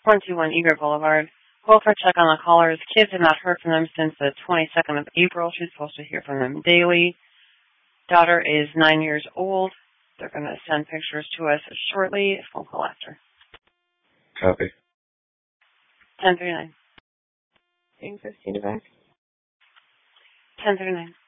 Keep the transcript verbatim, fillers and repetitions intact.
one two one Egret Boulevard. Welfare check on the callers. Kids have not heard from them since the twenty-second of April. She's supposed to hear from them daily. Daughter is nine years old. They're going to send pictures to us shortly. Phone call after. Copy. ten thirty-nine. Getting Christina back. ten thirty-nine.